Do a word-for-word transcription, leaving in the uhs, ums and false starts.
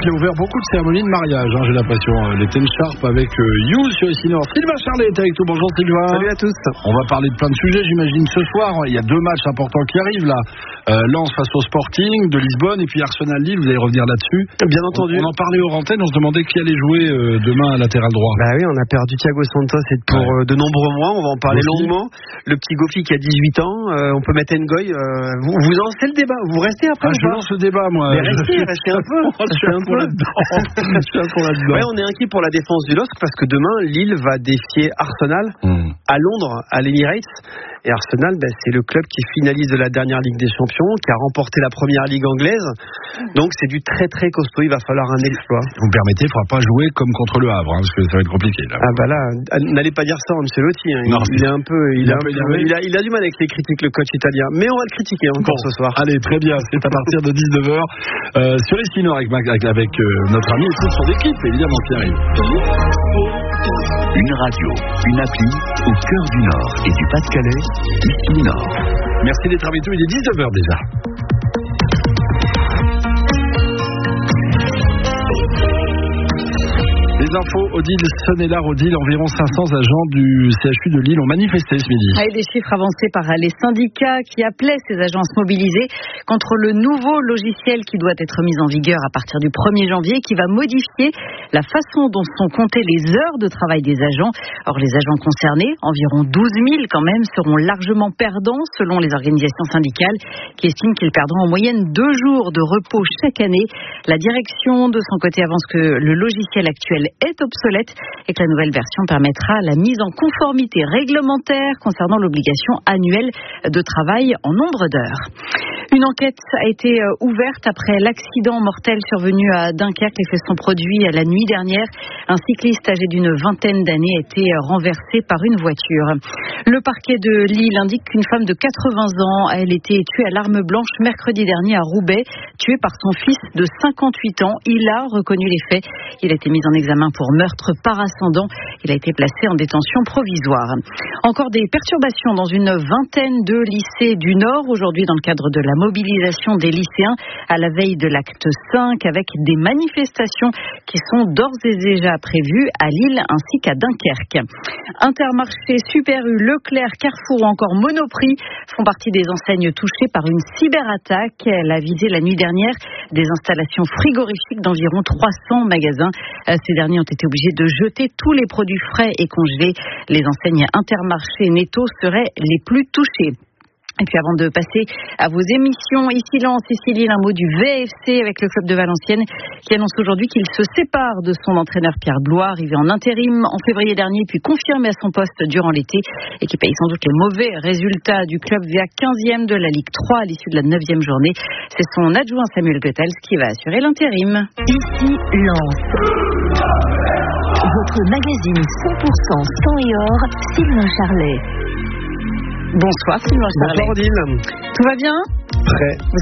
qui a ouvert beaucoup de cérémonies de mariage, hein, j'ai l'impression. Les Ten Sharp avec euh, You sur ici Nord. Sylvain Charlet est avec nous. Bonjour Sylvain. Salut à tous. On va parler de plein de sujets, j'imagine, ce soir. Il y a deux matchs importants qui arrivent là. Euh, Lens face au Sporting de Lisbonne et puis Arsenal-Lille. Vous allez revenir là-dessus. Bien entendu. On, on en parlait aux antennes. On se demandait qui allait jouer euh, demain à latéral droit. Bah oui, on a perdu Thiago Santos et pour ouais. euh, de nombreux mois. On va en parler Goffy. longuement. Le petit Goffy qui a dix-huit ans. Euh, on peut mettre Ngoy. Euh, vous, vous lancez le débat. Vous restez après. Ah, ou je pas lance le débat, moi. Mais restez, restez un peu. Je suis un peu là-dedans. Je suis un peu là-dedans. Ouais, on est inquiet pour la défense du L O S C parce que demain, Lille va défier Arsenal mmh. à Londres, à l'Emirates. Et Arsenal, ben, c'est le club qui finalise de la dernière Ligue des Champions, qui a remporté la première Ligue anglaise. Donc c'est du très très costaud. Il va falloir un exploit. Vous me permettez, il ne faudra pas jouer comme contre le Havre, hein, parce que ça va être compliqué. Là. Ah bah là, n'allez pas dire ça, Ancelotti. Hein. Non, il, il est un peu, il, il, a un peu, il, a, il a du mal avec les critiques, le coach italien. Mais on va le critiquer encore bon, ce soir. Allez, très bien. C'est à partir de dix-neuf heures euh, sur les Spinors avec, avec, avec euh, notre ami et toute son équipe, évidemment, qui arrive. Une radio, une appli au cœur du Nord et du Pas-de-Calais, ici Nord. Merci d'être avec nous, il est dix-neuf heures déjà. Les infos, Odile Sonnellard, Odile, environ cinq cents agents du C H U de Lille ont manifesté ce midi. Et des chiffres avancés par les syndicats qui appelaient ces agents à se mobiliser contre le nouveau logiciel qui doit être mis en vigueur à partir du premier janvier, qui va modifier la façon dont sont comptées les heures de travail des agents. Or, les agents concernés, environ douze mille quand même, seront largement perdants selon les organisations syndicales qui estiment qu'ils perdront en moyenne deux jours de repos chaque année. La direction, de son côté, avance que le logiciel actuel est obsolète et que la nouvelle version permettra la mise en conformité réglementaire concernant l'obligation annuelle de travail en nombre d'heures. Une enquête a été ouverte après l'accident mortel survenu à Dunkerque. Les faits sont produits la nuit dernière. Un cycliste âgé d'une vingtaine d'années a été renversé par une voiture. Le parquet de Lille indique qu'une femme de quatre-vingts ans a été tuée à l'arme blanche mercredi dernier à Roubaix, tuée par son fils de cinquante-huit ans. Il a reconnu les faits. Il a été mis en examen pour meurtre par ascendant. Il a été placé en détention provisoire. Encore des perturbations dans une vingtaine de lycées du Nord aujourd'hui dans le cadre de la mobilisation des lycéens à la veille de l'acte cinq avec des manifestations qui sont d'ores et déjà prévues à Lille ainsi qu'à Dunkerque. Intermarché, Super U, Leclerc, Carrefour ou encore Monoprix font partie des enseignes touchées par une cyberattaque. Elle a visé la nuit dernière des installations frigorifiques d'environ trois cents magasins. Ces derniers ont été obligés de jeter tous les produits frais et congelés. Les enseignes Intermarché et Netto seraient les plus touchées. Et puis avant de passer à vos émissions, ici Lens, ici Lille, un mot du V F C avec le club de Valenciennes qui annonce aujourd'hui qu'il se sépare de son entraîneur Pierre Blois, arrivé en intérim en février dernier puis confirmé à son poste durant l'été et qui paye sans doute les mauvais résultats du club V A quinzième de la Ligue trois à l'issue de la neuvième journée. C'est son adjoint Samuel Goethals qui va assurer l'intérim. Ici Lens. Votre magazine cent pour cent sang et or, Sylvain Charlet. Bonsoir Sylvain Charlet. Bonsoir Odile. Tout va bien ? Prêt. Vous